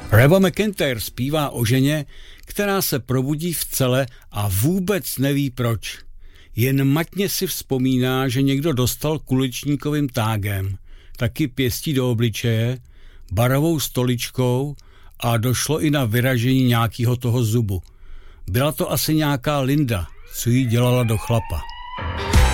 Reba McEntire zpívá o ženě, která se probudí v cele a vůbec neví proč. Jen matně si vzpomíná, že někdo dostal kuličníkovým tágem, taky pěstí do obličeje, barovou stoličkou a došlo i na vyražení nějakého toho zubu. Byla to asi nějaká Linda, co jí dělala do chlapa.